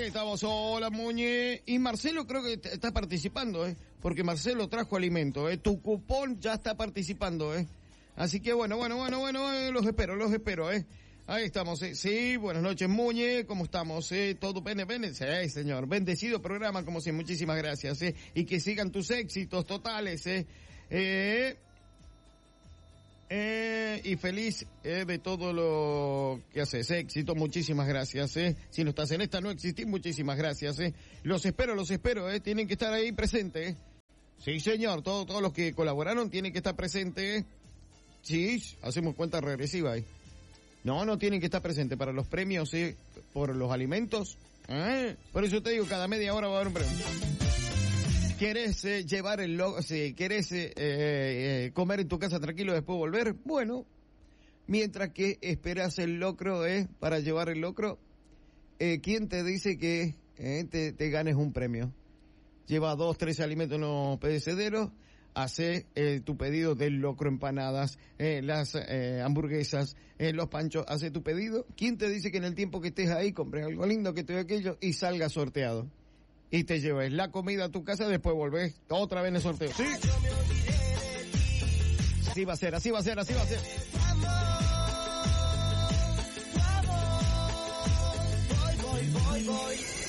Ahí estamos, hola Muñe. Y Marcelo creo que está participando, porque Marcelo trajo alimento, tu cupón ya está participando, Así que bueno, los espero, Ahí estamos, sí, buenas noches Muñe, ¿cómo estamos? Todo pene, sí, señor, bendecido programa, como si, muchísimas gracias, y que sigan tus éxitos totales, y feliz de todo lo que haces, éxito, muchísimas gracias, si no estás en esta no existís, muchísimas gracias, los espero, tienen que estar ahí presentes, sí señor, todos los que colaboraron tienen que estar presentes, sí, hacemos cuenta regresiva ahí. No tienen que estar presentes para los premios, por los alimentos. Por eso te digo, cada media hora va a haber un premio. ¿Querés llevar el locro? Si querés comer en tu casa tranquilo y después volver, bueno, mientras que esperas el locro, para llevar el locro, ¿quién te dice que te ganes un premio? Lleva 2, 3 alimentos en los perecederos. Hace tu pedido del locro, empanadas, las hamburguesas, los panchos, hace tu pedido. ¿Quién te dice que en el tiempo que estés ahí compres algo lindo, que te dé aquello y salga sorteado? Y te lleves la comida a tu casa, después volvés otra vez en el sorteo. ¿Sí? Así va a ser. Voy.